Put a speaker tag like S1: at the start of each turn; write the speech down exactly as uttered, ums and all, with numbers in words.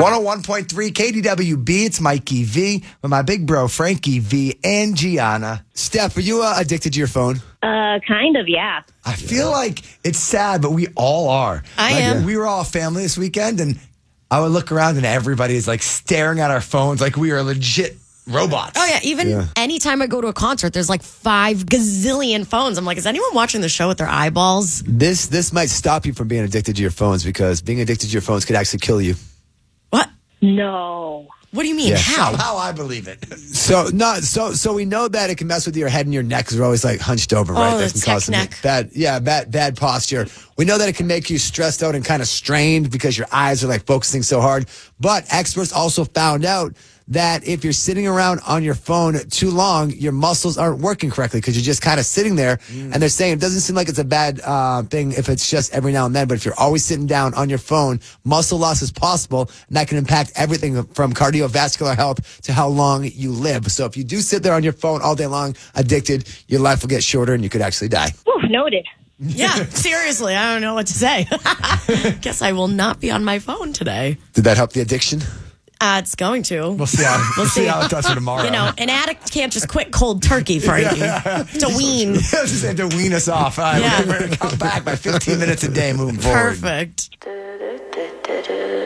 S1: one oh one point three K D W B. It's Mikey V with my big bro Frankie V and Gianna.
S2: Steph, are you uh, addicted to your phone?
S3: Uh, kind of, yeah.
S1: I feel like it's sad, but we all are.
S4: I
S1: Like,
S4: am.
S1: We were all family this weekend, and I would look around, and everybody is like staring at our phones like we are legit robots.
S4: Oh, yeah. Even
S2: Yeah.
S4: anytime I go to a concert, there's like five gazillion phones. I'm like, is anyone watching the show with their eyeballs?
S2: This this might stop you from being addicted to your phones because being addicted to your phones could actually kill you.
S4: What?
S3: No.
S4: What do you mean?
S2: Yeah.
S4: How?
S1: How I believe it.
S2: So not so so we know that it can mess with your head and your neck because we're always like hunched over, right?
S4: Oh,
S2: That
S4: the
S2: can cause
S4: tech
S2: some
S4: neck.
S2: bad, yeah, bad bad posture. We know that it can make you stressed out and kind of strained because your eyes are like focusing so hard. But experts also found out that if you're sitting around on your phone too long, your muscles aren't working correctly because you're just kind of sitting there.
S1: Mm.
S2: And they're saying it doesn't seem like it's a bad uh, thing if it's just every now and then. But if you're always sitting down on your phone, muscle loss is possible. And that can impact everything from cardiovascular health to how long you live. So if you do sit there on your phone all day long, addicted, your life will get shorter and you could actually die.
S3: Whew, noted.
S4: Yeah, seriously. I don't know what to say. Guess I will not be on my phone today.
S2: Did that help the addiction?
S4: Uh, it's going to.
S1: We'll see how, we'll see how it does for tomorrow.
S4: You know, an addict can't just quit cold turkey, Frankie. To wean.
S1: Just have to wean us off. All right,
S4: Yeah.
S1: we're going to come back by fifteen minutes a day moving forward.
S4: Perfect.